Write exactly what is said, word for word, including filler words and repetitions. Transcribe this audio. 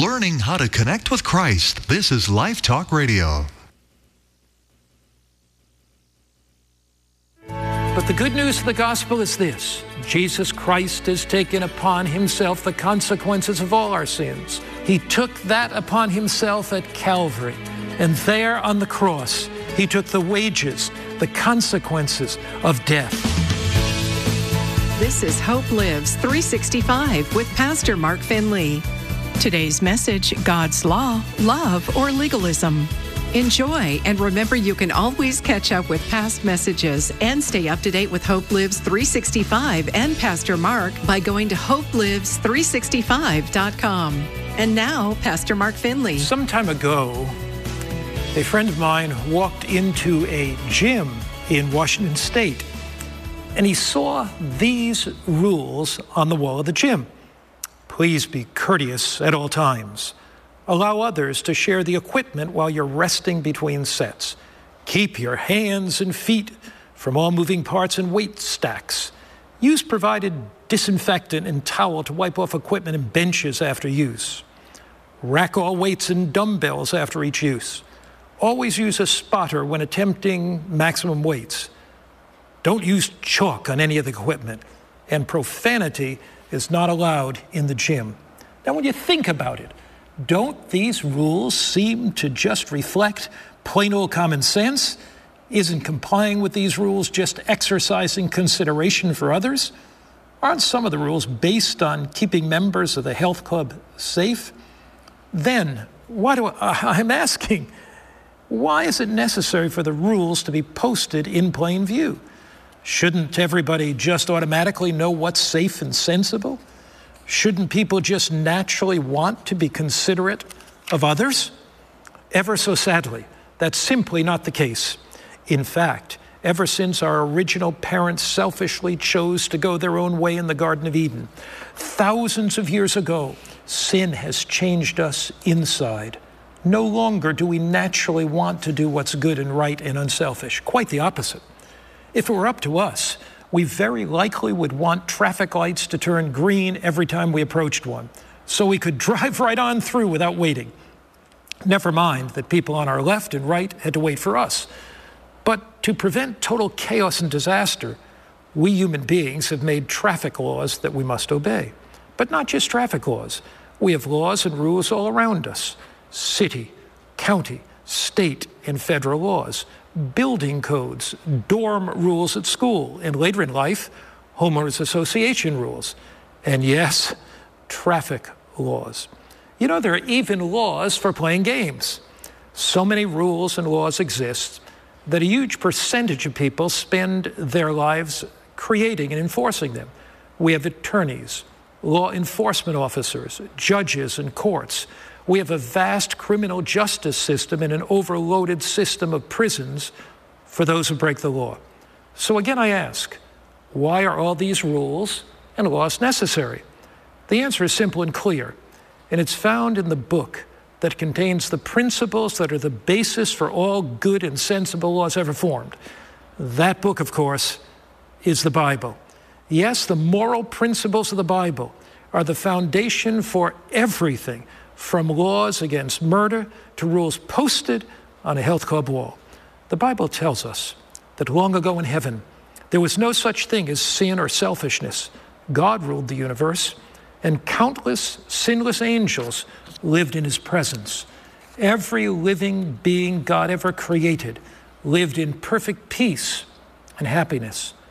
Learning how to connect with Christ. This is Life Talk Radio. But the good news of the gospel is this: Jesus Christ has taken upon himself the consequences of all our sins. He took that upon himself at Calvary. And there on the cross, he took the wages, the consequences of death. This is Hope Lives three sixty-five with Pastor Mark Finley. Today's message: God's law, love, or legalism. Enjoy, and remember you can always catch up with past messages and stay up to date with Hope Lives three sixty-five and Pastor Mark by going to hope lives three sixty-five dot com. And now, Pastor Mark Finley. Some time ago, a friend of mine walked into a gym in Washington State, and he saw these rules on the wall of the gym. Please be courteous at all times. Allow others to share the equipment while you're resting between sets. Keep your hands and feet from all moving parts and weight stacks. Use provided disinfectant and towel to wipe off equipment and benches after use. Rack all weights and dumbbells after each use. Always use a spotter when attempting maximum weights. Don't use chalk on any of the equipment. And profanity is not allowed in the gym. Now, when you think about it, don't these rules seem to just reflect plain old common sense? Isn't complying with these rules just exercising consideration for others? Aren't some of the rules based on keeping members of the health club safe? Then, why do I, I'm asking, why is it necessary for the rules to be posted in plain view? Shouldn't everybody just automatically know what's safe and sensible? Shouldn't people just naturally want to be considerate of others? Ever so sadly, that's simply not the case. In fact, ever since our original parents selfishly chose to go their own way in the Garden of Eden, thousands of years ago, sin has changed us inside. No longer do we naturally want to do what's good and right and unselfish. Quite the opposite. If it were up to us, we very likely would want traffic lights to turn green every time we approached one, so we could drive right on through without waiting. Never mind that people on our left and right had to wait for us. But to prevent total chaos and disaster, we human beings have made traffic laws that we must obey. But not just traffic laws. We have laws and rules all around us: city, county, state, and federal laws, building codes, dorm rules at school, and later in life, homeowners association rules. And yes, traffic laws. You know, there are even laws for playing games. So many rules and laws exist that a huge percentage of people spend their lives creating and enforcing them. We have attorneys, law enforcement officers, judges, and courts. We have a vast criminal justice system and an overloaded system of prisons for those who break the law. So again, I ask, why are all these rules and laws necessary? The answer is simple and clear, and it's found in the book that contains the principles that are the basis for all good and sensible laws ever formed. That book, of course, is the Bible. Yes, the moral principles of the Bible are the foundation for everything, from laws against murder to rules posted on a health club wall. The Bible tells us that long ago in heaven, there was no such thing as sin or selfishness. God ruled the universe, and countless sinless angels lived in his presence. Every living being God ever created lived in perfect peace and happiness.